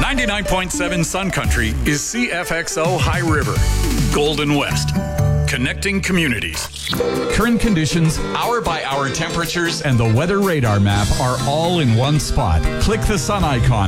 99.7 Sun Country is CFXO High River, Golden West, connecting communities. Current conditions, hour-by-hour temperatures, and the weather radar map are all in one spot. Click the sun icon